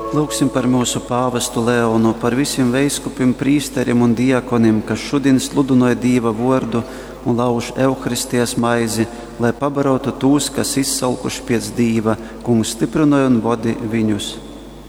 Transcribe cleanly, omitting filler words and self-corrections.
Lūksim par mūsu pāvestu Leonu, par visiem veiskupiem, prīsteriem un diakoniem, kas šodien sludināja Dieva vārdu un lauž Euharistijas maizi, lai pabarotu tūs, kas izsalkuši pēc Dieva, Kungs stiprināja un vadi viņus.